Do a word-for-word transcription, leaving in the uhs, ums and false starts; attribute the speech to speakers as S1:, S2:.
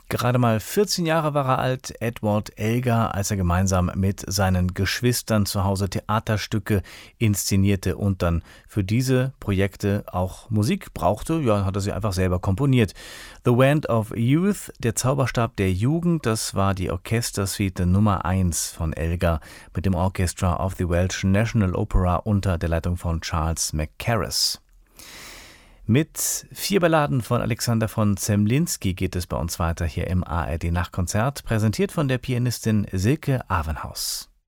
S1: Gerade mal vierzehn Jahre war er alt, Edward Elgar, als er gemeinsam mit seinen Geschwistern zu Hause Theaterstücke inszenierte und dann für diese Projekte auch Musik brauchte. Ja, hat er sie einfach selber komponiert. The Wand of Youth, der Zauberstab der Jugend, das war die Orchestersuite Nummer eins von Elgar mit dem Orchestra of the Welsh National Opera unter der Leitung von Charles Mackerras. Mit vier Balladen von Alexander von Zemlinsky geht es bei uns weiter hier im A R D Nachtkonzert, präsentiert von der Pianistin Silke Avenhaus.